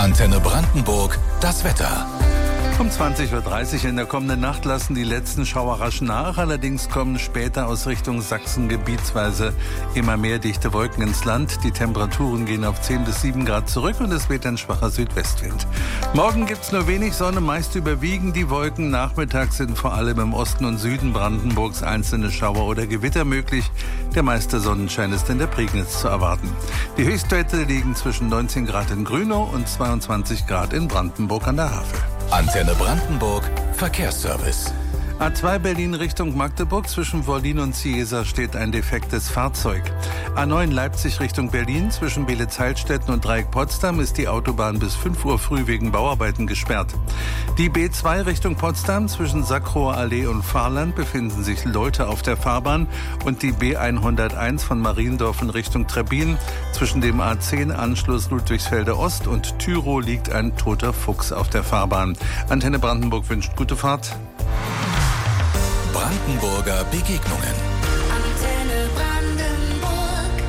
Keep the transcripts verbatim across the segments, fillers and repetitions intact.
Antenne Brandenburg, das Wetter. Um zwanzig Uhr dreißig in der kommenden Nacht lassen die letzten Schauer rasch nach. Allerdings kommen später aus Richtung Sachsen gebietsweise immer mehr dichte Wolken ins Land. Die Temperaturen gehen auf zehn bis sieben Grad zurück und es weht ein schwacher Südwestwind. Morgen gibt's nur wenig Sonne, meist überwiegen die Wolken. Nachmittags sind vor allem im Osten und Süden Brandenburgs einzelne Schauer oder Gewitter möglich. Der meiste Sonnenschein ist in der Prignitz zu erwarten. Die Höchstwerte liegen zwischen neunzehn Grad in Grünow und zweiundzwanzig Grad in Brandenburg an der Havel. Antenne Brandenburg, Verkehrsservice. A zwei Berlin Richtung Magdeburg, zwischen Wollin und Ciesa steht ein defektes Fahrzeug. A neun Leipzig Richtung Berlin, zwischen Beelitz-Heilstätten und Dreieck Potsdam ist die Autobahn bis fünf Uhr früh wegen Bauarbeiten gesperrt. Die B zwei Richtung Potsdam, zwischen Sackroer Allee und Fahrland befinden sich Leute auf der Fahrbahn und die B hunderteins von Mariendorf in Richtung Trebbin. Zwischen dem A zehn Anschluss Ludwigsfelde Ost und Tyrow liegt ein toter Fuchs auf der Fahrbahn. Antenne Brandenburg wünscht gute Fahrt. Brandenburger Begegnungen. Antenne Brandenburg.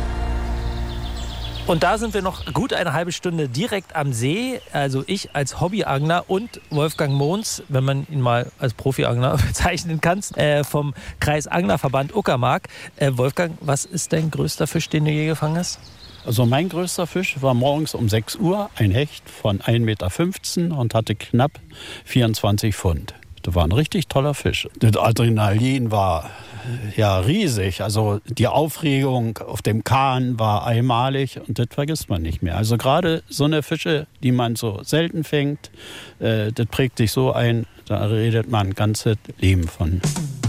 Und da sind wir noch gut eine halbe Stunde direkt am See. Also ich als Hobbyangler und Wolfgang Mohns, wenn man ihn mal als Profiangler bezeichnen kann, äh, vom Kreisanglerverband Uckermark. Äh, Wolfgang, was ist dein größter Fisch, den du je gefangen hast? Also mein größter Fisch war morgens um sechs Uhr ein Hecht von ein Meter fünfzehn und hatte knapp vierundzwanzig Pfund. Das war ein richtig toller Fisch. Das Adrenalin war ja riesig. Also die Aufregung auf dem Kahn war einmalig und das vergisst man nicht mehr. Also gerade so eine Fische, die man so selten fängt, äh, das prägt sich so ein, da redet man ein ganzes Leben von.